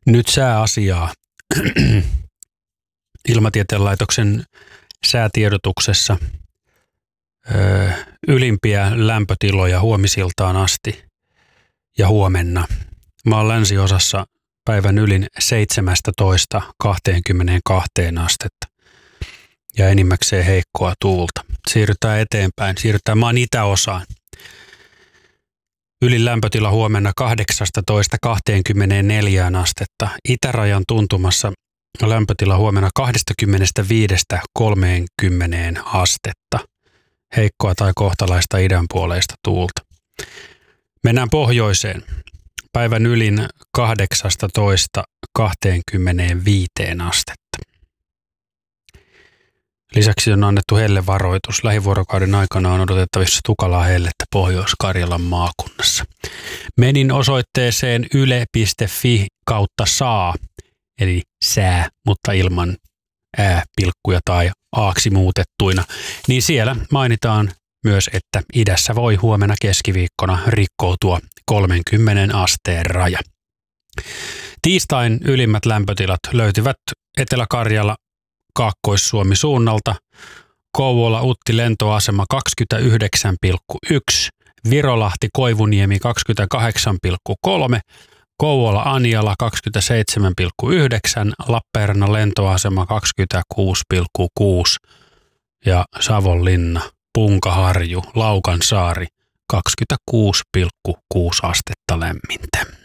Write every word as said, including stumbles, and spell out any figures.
Nyt sääasiaa. Ilmatieteen laitoksen säätiedotuksessa ö, ylimpiä lämpötiloja huomisiltaan asti ja huomenna. Maan länsiosassa päivän ylin seitsemästätoista kaksikymmentäkaksi astetta ja enimmäkseen heikkoa tuulta. Siirrytään eteenpäin. Siirrytään maan itäosaan. Ylin lämpötila huomenna kahdeksastatoista kaksikymmentäneljä astetta. Itärajan tuntumassa lämpötila huomenna kaksikymmentäviisi kolmekymmentä astetta. Heikkoa tai kohtalaista idänpuoleista tuulta. Mennään pohjoiseen. Päivän ylin kahdeksastatoista kaksikymmentäviisi astetta. Lisäksi on annettu hellevaroitus. Lähivuorokauden aikana on odotettavissa tukalaa hellettä Pohjois-Karjalan maakunnassa. Menin osoitteeseen yle piste fi kautta saa, eli sää, mutta ilman ää-pilkkuja tai aaksi muutettuina, niin siellä mainitaan myös, että idässä voi huomenna keskiviikkona rikkoutua kolmenkymmenen asteen raja. Tiistain ylimmät lämpötilat löytyvät Etelä-Karjala, Kaakkois-Suomi suunnalta. Kouvola Utti lentoasema kaksikymmentäyhdeksän pilkku yksi, Virolahti Koivuniemi kaksikymmentäkahdeksan pilkku kolme, Kouvola Anjala kaksikymmentäseitsemän pilkku yhdeksän, Lappeenrannan lentoasema kaksikymmentäkuusi pilkku kuusi ja Savonlinna, Punkaharju, Laukansaari kaksikymmentäkuusi pilkku kuusi astetta lämmintä.